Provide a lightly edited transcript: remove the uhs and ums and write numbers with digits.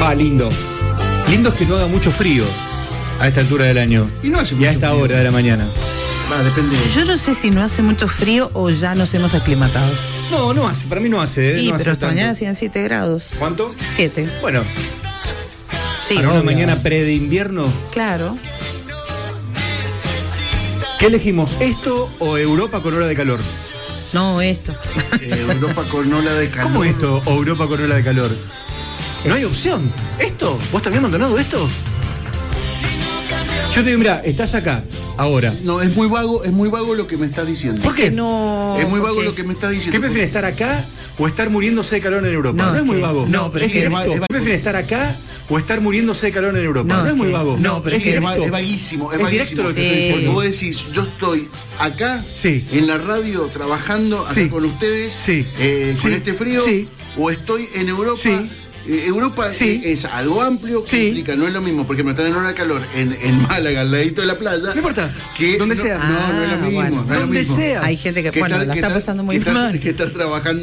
Lindo. Lindo es que no haga mucho frío a esta altura del año. Y no hace y mucho a esta frío. hora de la mañana. Depende. Yo no sé si no hace mucho frío o ya nos hemos aclimatado. No hace. Para mí no hace. Sí, no hace pero esta tanto. mañana hacían 7 grados. ¿Cuánto? 7. Bueno, Sí, para una obvio. mañana pre de invierno. Claro. ¿Qué elegimos? ¿Esto o Europa con ola de calor? No, esto. Europa con ola de calor. ¿Cómo esto o Europa con ola de calor? No hay opción. ¿Esto? ¿Vos también abandonado esto? Yo te digo, mira, estás acá, ahora. No, es muy vago lo que me estás diciendo. ¿Por qué? No. Es muy vago porque- lo que me estás diciendo. ¿Qué prefieres, estar acá o estar muriéndose de calor en Europa? No, No, es muy que- vago. no, pero es sí, es directo. vago. ¿Qué prefieres, estar acá o estar muriéndose de calor en Europa? No, No, es muy que- vago. No, pero es sí, es directo. vaguísimo, es Es vaguísimo. directo lo que te estoy Porque diciendo. vos decís, yo estoy acá, Sí. en la radio, trabajando acá Sí. con ustedes, Sí. con Sí. este frío, Sí. o estoy en Europa. Sí. Europa Sí. es algo amplio que Sí. implica, no es lo mismo, porque me están en hora de calor en Málaga, al ladito de la playa. No importa, Que donde no, sea. No, no es lo mismo. bueno. no es lo Donde mismo. sea. Hay gente que, bueno, la está pasando muy que estar- mal. que estar trabajando